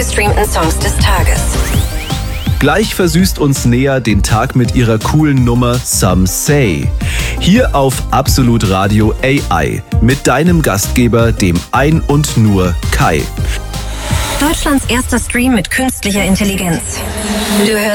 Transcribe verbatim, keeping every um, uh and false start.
meistgestreamten Songs des Tages. Gleich versüßt uns Nea den Tag mit ihrer coolen Nummer Some Say. Hier auf Absolut Radio A I mit deinem Gastgeber, dem Ein und Nur Kai. Deutschlands erster Stream mit künstlicher Intelligenz. Du hörst